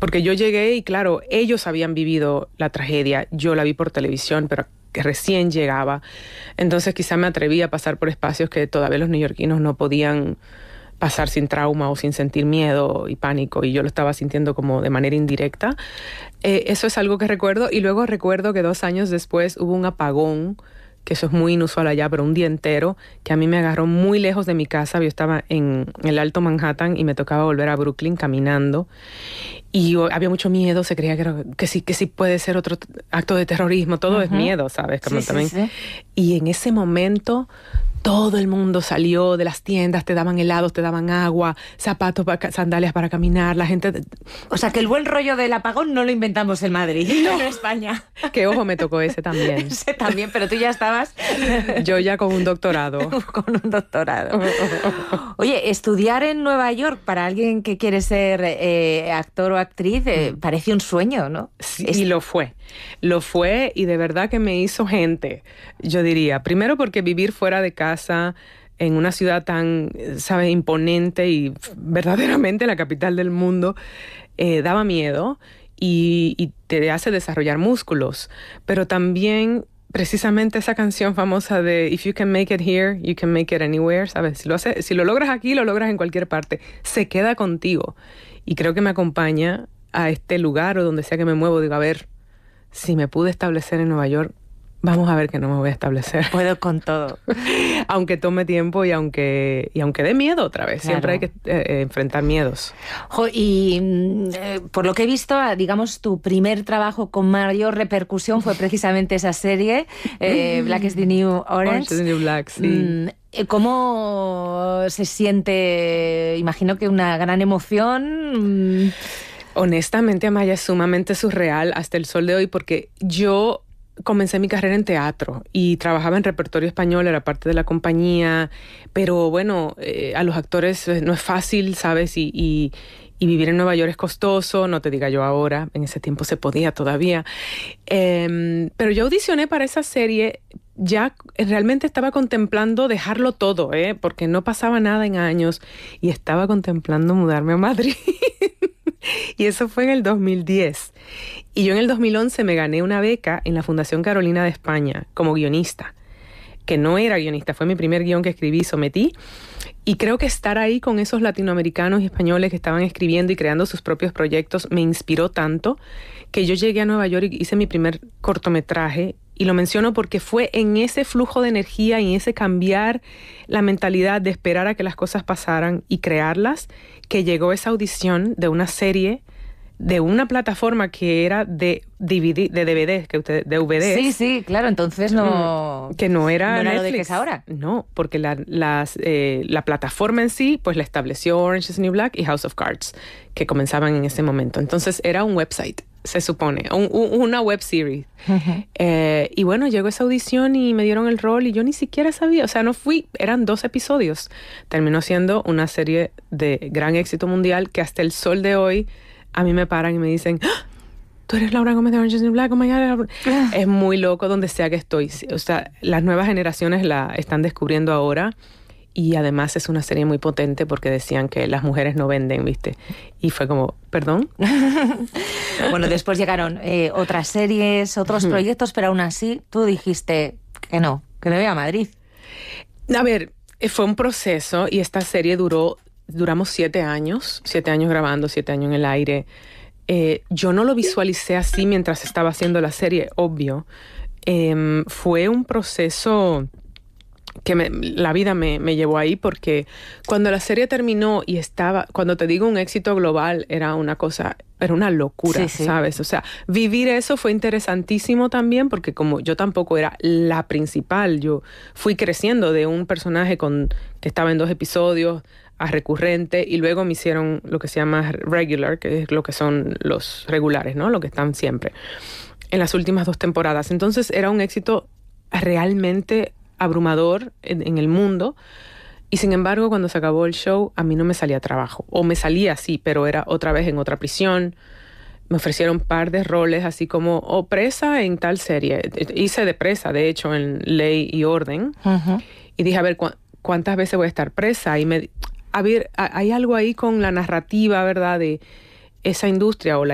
Porque yo llegué y claro, ellos habían vivido la tragedia, yo la vi por televisión, pero que recién llegaba. Entonces quizá me atreví a pasar por espacios que todavía los neoyorquinos no podían pasar sin trauma o sin sentir miedo y pánico, y yo lo estaba sintiendo como de manera indirecta. Eso es algo que recuerdo, y luego recuerdo que 2 años después hubo un apagón, que eso es muy inusual allá, pero un día entero, que a mí me agarró muy lejos de mi casa. Yo estaba en el Alto Manhattan y me tocaba volver a Brooklyn caminando. Y había mucho miedo, se creía que sí puede ser otro acto de terrorismo. Todo es miedo, ¿sabes? Como Sí, también. sí. Y en ese momento todo el mundo salió de las tiendas, te daban helados, te daban agua, zapatos, sandalias para caminar, la gente... O sea, que el buen rollo del apagón no lo inventamos en Madrid, no en España. Que ojo, me tocó ese también. Ese también, pero tú ya estabas... Yo ya con un doctorado. Con un doctorado. Oye, estudiar en Nueva York para alguien que quiere ser actor o actriz parece un sueño, ¿no? Sí, y lo fue. Lo fue, y de verdad que me hizo gente, yo diría. Primero porque vivir fuera de casa en una ciudad tan, ¿sabes?, imponente y verdaderamente la capital del mundo, daba miedo y te hace desarrollar músculos. Pero también precisamente esa canción famosa de If you can make it here, you can make it anywhere, ¿sabes? Si lo logras aquí, lo logras en cualquier parte. Se queda contigo. Y creo que me acompaña a este lugar o donde sea que me muevo. Digo, a ver, si me pude establecer en Nueva York, vamos a ver que no me voy a establecer. Puedo con todo. Aunque tome tiempo y aunque dé miedo otra vez. Claro. Siempre hay que enfrentar miedos. Y por lo que he visto, digamos, tu primer trabajo con mayor repercusión fue precisamente esa serie, Black is the New Orange. Orange is the New Black, sí. ¿Cómo se siente? Imagino que una gran emoción. Honestamente, Amaya, es sumamente surreal hasta el sol de hoy, porque yo comencé mi carrera en teatro y trabajaba en repertorio español, era parte de la compañía, pero bueno, a los actores no es fácil, ¿sabes? Y vivir en Nueva York es costoso, no te diga yo ahora, en ese tiempo se podía todavía. Pero yo audicioné para esa serie, ya realmente estaba contemplando dejarlo todo, porque no pasaba nada en años, y estaba contemplando mudarme a Madrid. Y eso fue en el 2010. Y yo en el 2011 me gané una beca en la Fundación Carolina de España como guionista, que no era guionista, fue mi primer guión que escribí, sometí. Y creo que estar ahí con esos latinoamericanos y españoles que estaban escribiendo y creando sus propios proyectos me inspiró tanto que yo llegué a Nueva York y hice mi primer cortometraje. Y lo menciono porque fue en ese flujo de energía y en ese cambiar la mentalidad de esperar a que las cosas pasaran y crearlas, que llegó esa audición de una serie de una plataforma que era de DVD, de DVDs, DVDs. Sí, claro, entonces no... Que no era Netflix. lo de que es ahora. No, porque la plataforma en sí, pues la estableció Orange is the New Black y House of Cards, que comenzaban en ese momento. Entonces era un website, se supone, una web series. Uh-huh. Y bueno, llegó esa audición y me dieron el rol y yo ni siquiera sabía, o sea, no fui, eran 2 episodios. Terminó siendo una serie de gran éxito mundial que hasta el sol de hoy a mí me paran y me dicen, ¡ah! Tú eres Laura Gómez de Orange is the New Black, oh my God. Es muy loco donde sea que estoy. O sea, las nuevas generaciones la están descubriendo ahora. Y además es una serie muy potente porque decían que las mujeres no venden, ¿viste? Y fue como, ¿perdón? Bueno, después llegaron otras series, otros proyectos, pero aún así tú dijiste que no iba a Madrid. A ver, fue un proceso y esta serie duramos 7 años grabando, 7 años en el aire. Yo no lo visualicé así mientras estaba haciendo la serie, obvio. Fue un proceso que la vida me llevó ahí, porque cuando la serie terminó y cuando te digo un éxito global, era una locura, sí. ¿Sabes? O sea, vivir eso fue interesantísimo también, porque como yo tampoco era la principal, yo fui creciendo de un personaje que estaba en 2 episodios a recurrente, y luego me hicieron lo que se llama regular, que es lo que son los regulares, ¿no? Lo que están siempre, en las últimas 2 temporadas. Entonces era un éxito realmente abrumador en el mundo, y sin embargo cuando se acabó el show a mí no me salía trabajo, o me salía sí, pero era otra vez en otra prisión. Me ofrecieron un par de roles así como presa en tal serie. Hice de presa, de hecho, en Ley y Orden. Uh-huh. Y dije, a ver, ¿cuántas veces voy a estar presa? Y a ver, hay algo ahí con la narrativa, ¿verdad?, de esa industria o la